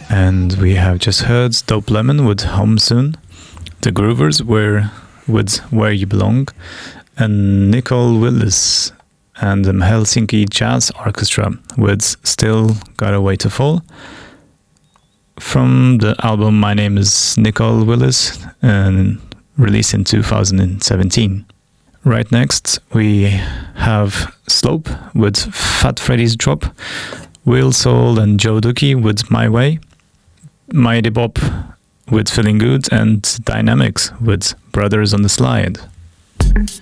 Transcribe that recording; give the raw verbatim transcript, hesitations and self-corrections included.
And we have just heard Dope Lemon with Home Soon. The Groovers were with Where You Belong. And Nicole Willis and the Helsinki Jazz Orchestra with Still Got a Way to Fall. From the album My Name is Nicole Willis, and released in two thousand seventeen. Right next we have Slope with Fat Freddy's Drop, Will Soul and Joe Dookie with My Way, Mighty Bop with Feeling Good, and Dynamics with Brothers on the Slide.